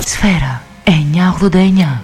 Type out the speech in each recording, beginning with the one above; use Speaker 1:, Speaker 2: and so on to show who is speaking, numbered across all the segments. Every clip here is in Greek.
Speaker 1: Σφαίρα 989.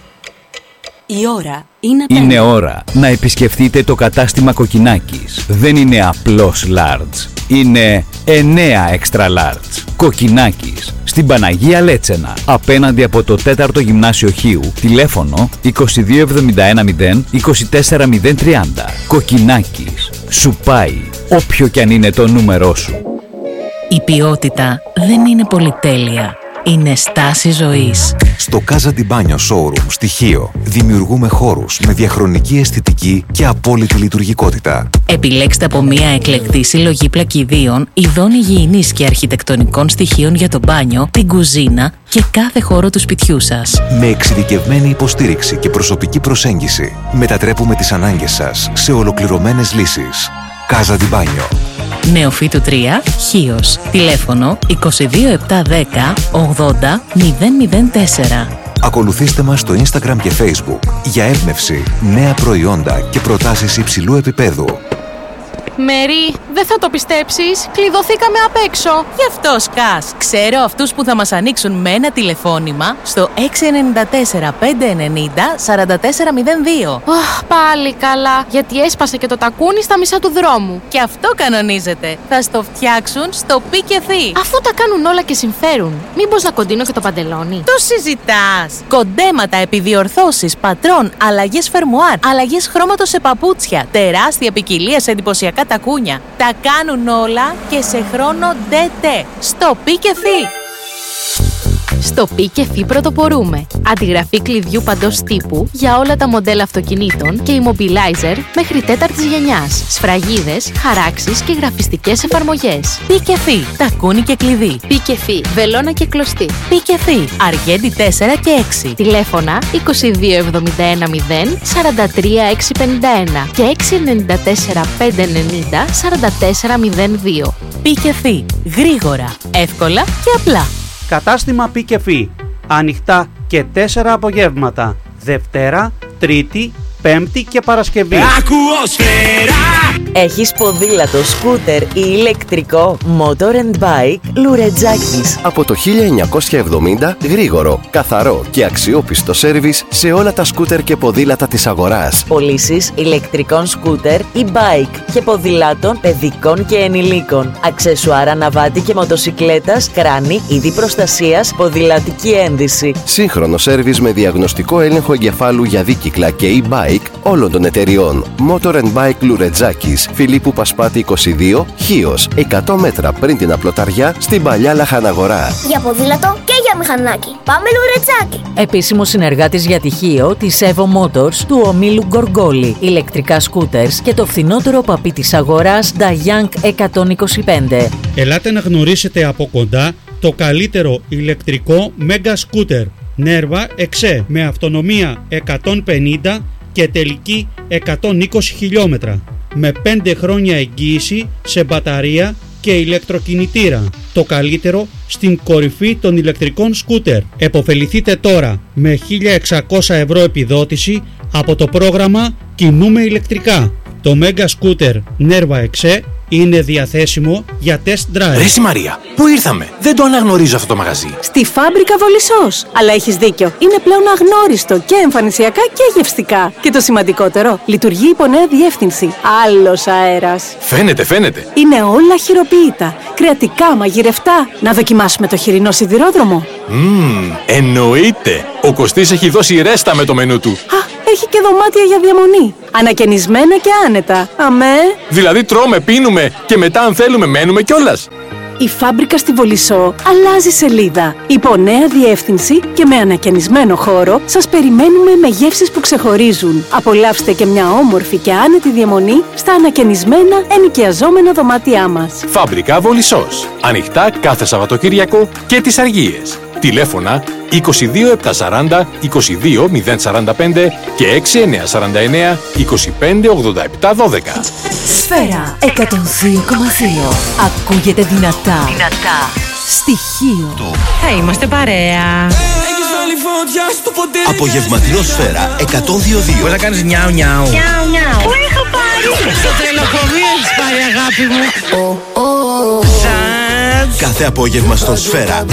Speaker 2: Η ώρα είναι
Speaker 3: Είναι ώρα να επισκεφτείτε το κατάστημα Κοκκινάκης. Δεν είναι απλώς large. Είναι 9 extra large. Κοκκινάκης. Στην Παναγία Λέτσενα. Απέναντι από το 4ο Γυμνάσιο Χίου. Τηλέφωνο 22710 24030. Κοκκινάκης. Σου πάει όποιο κι αν είναι το νούμερό σου.
Speaker 1: Η ποιότητα δεν είναι πολυτέλεια. Είναι στάση ζωής.
Speaker 4: Στο Casa di Bagno Showroom στη Χίο δημιουργούμε χώρους με διαχρονική αισθητική και απόλυτη λειτουργικότητα.
Speaker 1: Επιλέξτε από μια εκλεκτή συλλογή πλακιδίων, ειδών υγιεινής και αρχιτεκτονικών στοιχείων για το μπάνιο, την κουζίνα και κάθε χώρο του σπιτιού σας.
Speaker 4: Με εξειδικευμένη υποστήριξη και προσωπική προσέγγιση μετατρέπουμε τις ανάγκες σας σε ολοκληρωμένες λύσεις. Casa di Bagno.
Speaker 1: Νεοφύτου 3, Χίος. Τηλέφωνο 22710 80 004.
Speaker 4: Ακολουθήστε μας στο Instagram και Facebook για έμπνευση, νέα προϊόντα και προτάσεις υψηλού επίπεδου.
Speaker 5: Μέρι, δεν θα το πιστέψεις, κλειδωθήκαμε απ' έξω.
Speaker 1: Γι' αυτό σκάς. Ξέρω αυτούς που θα μας ανοίξουν με ένα τηλεφώνημα στο 694 590 4402.
Speaker 5: Πάλι καλά, γιατί έσπασε και το τακούνι στα μισά του δρόμου.
Speaker 1: Και αυτό κανονίζεται. Θα στο φτιάξουν στο Πικεφί.
Speaker 5: Αφού τα κάνουν όλα και συμφέρουν, μήπως να κοντίνω και το παντελόνι?
Speaker 1: Το συζητάς. Κοντέματα, επιδιορθώσεις, πατρών, αλλαγές φερμουάρ, αλλαγές χρώματος σε παπούτσια, τεράστια ποικιλία σε εντυπωσιακά τακούνια. Τα κάνουν όλα και σε χρόνο DT. Στο Πικεφί.
Speaker 5: Στο Πικεφί πρωτοπορούμε. Αντιγραφή κλειδιού παντός τύπου για όλα τα μοντέλα αυτοκινήτων και immobilizer μέχρι 4ης γενιάς. Σφραγίδες, χαράξεις και γραφιστικές εφαρμογές.
Speaker 1: Πικεφί. Τακούνι και κλειδί.
Speaker 5: Πικεφί. Βελόνα και κλωστή.
Speaker 1: Πικεφί. Αργέντη 4 και 6.
Speaker 5: Τηλέφωνα 22710 0 43 651 και 694 590 4402.
Speaker 1: Πικεφί. Γρήγορα, εύκολα και απλά.
Speaker 6: Κατάστημα Πικεφί. Ανοιχτά και 4 απογεύματα. Δευτέρα, Τρίτη, Πέμπτη και Παρασκευή.
Speaker 7: Έχεις ποδήλατο, σκούτερ ή ηλεκτρικό, motor and bike, Λουρετζάκης.
Speaker 8: Από το 1970 γρήγορο, καθαρό και αξιόπιστο σέρβις σε όλα τα σκούτερ και ποδήλατα της αγοράς.
Speaker 7: Πωλήσεις ηλεκτρικών σκούτερ ή bike και ποδηλάτων παιδικών και ενηλίκων. Αξεσουάρ αναβάτη και μοτοσικλέτας, κράνη, είδη προστασίας, ποδηλατική ένδυση.
Speaker 8: Σύγχρονο σέρβις με διαγνωστικό έλεγχο εγκεφάλου για δίκυκλα και e-bike όλων των εταιριών. Motor and Bike Λουρετζάκης, Φιλίππου Πασπάτη 22, Χίος, 100 μέτρα πριν την Απλωταριά, στην παλιά Λαχαναγορά.
Speaker 9: Για ποδήλατο και για μηχανάκι. Πάμε Λουρετζάκι.
Speaker 7: Επίσημος συνεργάτης για τυχείο της Evo Motors του ομίλου Γκοργόλη. Ηλεκτρικά σκούτερς και το φθηνότερο παπί της αγοράς Dayang 125.
Speaker 6: Ελάτε να γνωρίσετε από κοντά το καλύτερο ηλεκτρικό μέγα σκούτερ Nerva Exe με αυτονομία 150 και τελική 120 χιλιόμετρα με 5 χρόνια εγγύηση σε μπαταρία και ηλεκτροκινητήρα. Το καλύτερο στην κορυφή των ηλεκτρικών σκούτερ. Εποφεληθείτε τώρα με 1.600 ευρώ επιδότηση από το πρόγραμμα Κινούμε ηλεκτρικά. Το Mega Scooter Nerva Exe είναι διαθέσιμο για test drive.
Speaker 10: Ρε Μαρία, πού ήρθαμε? Δεν το αναγνωρίζω αυτό το μαγαζί.
Speaker 11: Στη Φάμπρικα Βολισσός. Αλλά έχεις δίκιο. Είναι πλέον αγνώριστο και εμφανισιακά και γευστικά. Και το σημαντικότερο, λειτουργεί υπό νέα διεύθυνση. Άλλος αέρας.
Speaker 10: Φαίνεται.
Speaker 11: Είναι όλα χειροποίητα. Κρεατικά, μαγειρευτά. Να δοκιμάσουμε το χοιρινό σιδηρόδρομο.
Speaker 10: Εννοείται. Ο Κωστής έχει δώσει ρέστα με το μενού του.
Speaker 11: Έχει και δωμάτια για διαμονή. Ανακαινισμένα και άνετα. Αμέ.
Speaker 10: Δηλαδή τρώμε, πίνουμε και μετά αν θέλουμε μένουμε κιόλας.
Speaker 11: Η Φάμπρικα στη Βολισσό αλλάζει σελίδα. Υπό νέα διεύθυνση και με ανακαινισμένο χώρο σας περιμένουμε με γεύσεις που ξεχωρίζουν. Απολαύστε και μια όμορφη και άνετη διαμονή στα ανακαινισμένα ενοικιαζόμενα δωμάτια μας.
Speaker 10: Φάμπρικα Βολισσός. Ανοιχτά κάθε Σαββατοκύριακο και τις Αργίες. Τηλέφωνα 22740 22045 και 6949 258712.
Speaker 1: Σφαίρα 102,2. Ακούγεται δυνατά. Στοιχείο. Θα είμαστε παρέα.
Speaker 12: Απογευματινό Σφαίρα 102,2.
Speaker 13: Πώς θα κάνεις νιάου νιάου?
Speaker 9: Πού είχα πάρει?
Speaker 13: Στο τρελοκομείο έχεις πάρει, αγάπη μου. Σαν
Speaker 12: Κάθε απόγευμα στον Σφαίρα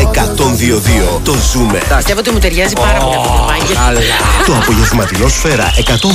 Speaker 12: 102.2. Το ζούμε.
Speaker 13: Πιστεύω ότι μου ταιριάζει πάρα πολύ αυτό το μάγιο.
Speaker 12: Το απογευματινό Σφαίρα 102.